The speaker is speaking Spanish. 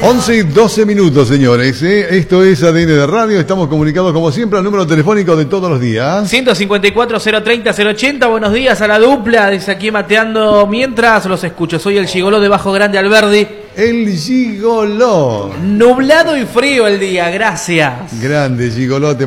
11 y 12 minutos, señores. Esto es ADN de Radio. Estamos comunicados, como siempre, al número telefónico de todos los días. 154-030-080. Buenos días a la dupla. Desde aquí mateando mientras los escucho. Soy el gigoló de Bajo Grande Alberdi. El gigoló. Nublado y frío el día. Gracias. Grande gigoló.